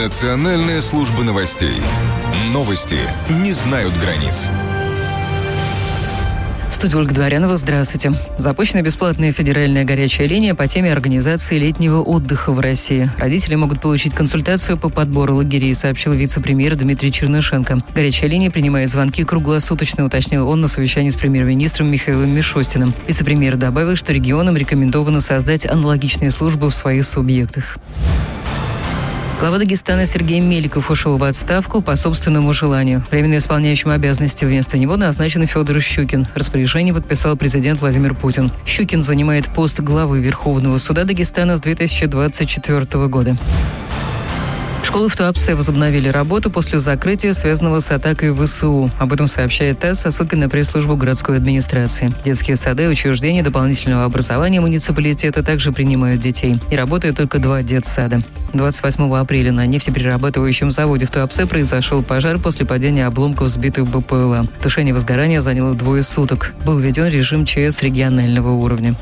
Национальная служба новостей. Новости не знают границ. В студии Ольга Дворянова. Здравствуйте. Запущена бесплатная федеральная горячая линия по теме организации летнего отдыха в России. Родители могут получить консультацию по подбору лагерей, сообщил вице-премьер Дмитрий Чернышенко. Горячая линия принимает звонки круглосуточно, уточнил он на совещании с премьер-министром Михаилом Мишустиным. Вице-премьер добавил, что регионам рекомендовано создать аналогичные службы в своих субъектах. Глава Дагестана Сергей Меликов ушел в отставку по собственному желанию. Временно исполняющим обязанности вместо него назначен Федор Щукин. Распоряжение подписал президент Владимир Путин. Щукин занимает пост главы Верховного суда Дагестана с 2024 года. Школы в Туапсе возобновили работу после закрытия, связанного с атакой ВСУ. Об этом сообщает ТАСС со ссылкой на пресс-службу городской администрации. Детские сады и учреждения дополнительного образования муниципалитета также принимают детей. И работают только 2 детсада. 28 апреля на нефтеперерабатывающем заводе в Туапсе произошел пожар после падения обломков сбитых БПЛА. Тушение возгорания заняло 2 суток. Был введен режим ЧС регионального уровня.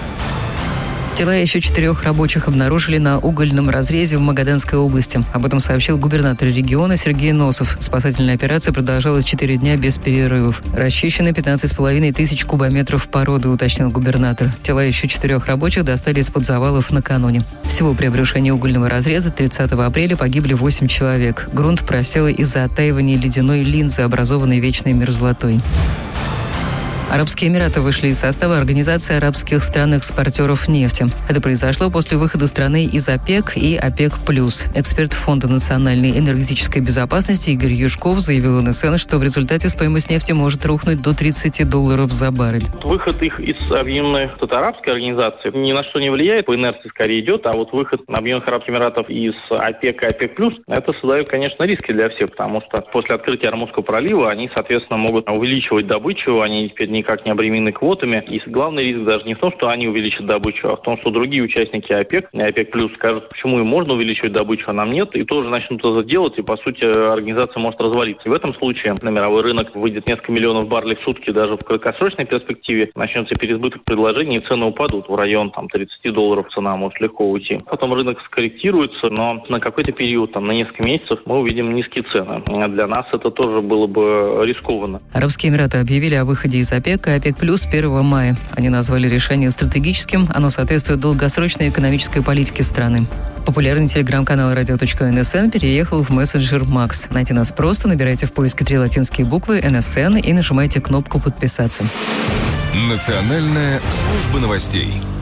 Тела еще 4 рабочих обнаружили на угольном разрезе в Магаданской области. Об этом сообщил губернатор региона Сергей Носов. Спасательная операция продолжалась 4 дня без перерывов. Расчищено 15,5 тысяч кубометров породы, уточнил губернатор. Тела еще 4 рабочих достали из-под завалов накануне. Всего при обрушении угольного разреза 30 апреля погибли 8 человек. Грунт просел из-за оттаивания ледяной линзы, образованной вечной мерзлотой. Арабские Эмираты вышли из состава Организации арабских стран-экспортеров нефти. Это произошло после выхода страны из ОПЕК и ОПЕК+. Эксперт Фонда национальной энергетической безопасности Игорь Юшков заявил НСН, что в результате стоимость нефти может рухнуть до $30 за баррель. Выход их из Объединенных Арабской организации ни на что не влияет, по инерции скорее идет, а вот выход Объединенных Арабских Эмиратов из ОПЕК и ОПЕК+, это создает, конечно, риски для всех, потому что после открытия Ормузского пролива они, соответственно, могут увеличивать добычу, они теперь никак не обременены квотами. И главный риск даже не в том, что они увеличат добычу, а в том, что другие участники ОПЕК и ОПЕК+ скажут, почему им можно увеличивать добычу, а нам нет, и тоже начнут это делать, и, по сути, организация может развалиться. И в этом случае на мировой рынок выйдет несколько миллионов баррелей в сутки даже в краткосрочной перспективе, начнется переизбыток предложений, и цены упадут в район $30 цена может легко уйти. Потом рынок скорректируется, но на какой-то период, на несколько месяцев, мы увидим низкие цены. Для нас это тоже было бы рискованно. Арабские Эмираты объявили о выходе из ОПЕК и ОПЕК+ 1 мая. Они назвали решение стратегическим, оно соответствует долгосрочной экономической политике страны. Популярный телеграм-канал radio.nsn переехал в мессенджер Макс. Найти нас просто, набирайте в поиске 3 латинские буквы НСН и нажимайте кнопку «Подписаться». Национальная служба новостей.